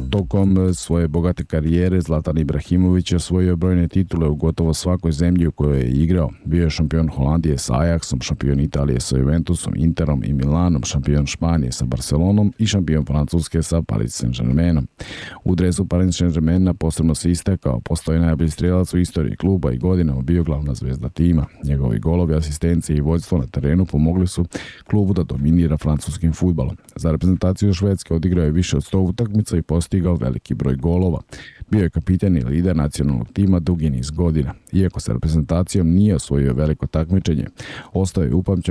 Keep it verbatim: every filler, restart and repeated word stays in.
Tokom svoje bogate karijere Zlatan Ibrahimović je osvojio brojne titule u gotovo svakoj zemlji u kojoj je igrao. Bio je šampion Holandije sa Ajaxom, šampion Italije sa Juventusom, Interom i Milanom, šampion Španije sa Barcelonom i šampion Francuske sa Paris Saint-Germainom. U dresu Paris Saint-Germaina posebno se istakao, postao je najbolji strelac u istoriji kluba i godinama bio glavna zvezda tima. Njegovi golovi, asistencije i vođstvo na terenu pomogli su klubu da dominira francuskim fudbalom. Za reprezentaciju Švedske odigrao je više od sto utakmica i postigao veliki broj golova. Bio je kapitan i lider nacionalnog tima dugi niz godina. Iako sa reprezentacijom nije osvojio veliko takmičenje, ostao je upamćen